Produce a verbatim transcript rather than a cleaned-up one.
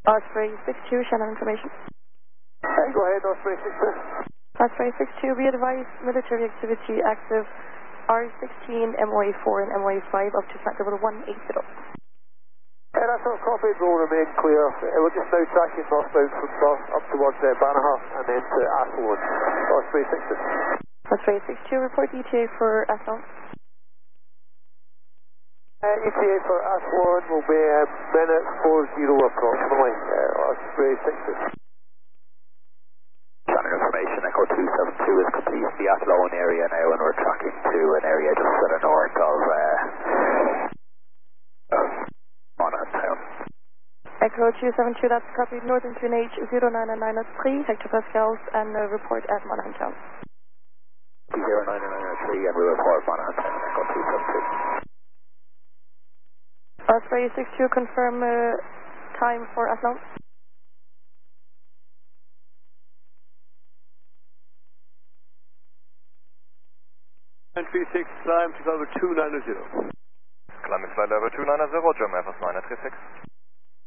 Osprey six two, Shannon information. Hey, go ahead, Osprey six two. Osprey six two, be advised, military activity active, R sixteen, M O A four and M O A five up to flight level one eighty. Hey, that's all copied, will remain clear. Uh, we're just now tracking northbound from north up towards uh, Banagher and then to Athlone. Osprey six two. Osprey six two, report E T A for Athlone. Uh, E T A for Athlone will be uh, minute four zero approximately. Uh, Osprey six two. Shannon information, Echo two seven two is complete the Athlone area now, and we're tracking to an area just to the north of uh, uh, Monaghan Town. Echo two seven two, that's copied, Northern Q N H zero nine nine three, hectopascals, and uh, report at Monaghan Town. zero nine nine three, and we report Monaghan Town, Echo two seven two. Osprey six two, confirm uh, time for Athlone. nine three six, climb to level two nine zero. Climbing flight level two nine zero, German Air Force nine three six.